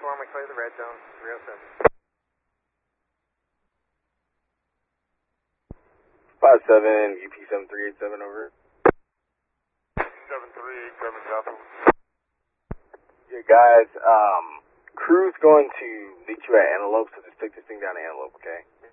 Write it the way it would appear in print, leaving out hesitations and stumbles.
4, we clear the red zone, 307. 57, UP 7387 over. 7387 South. Yeah, guys, crew's going to meet you at Antelope, so just take this thing down to Antelope, okay?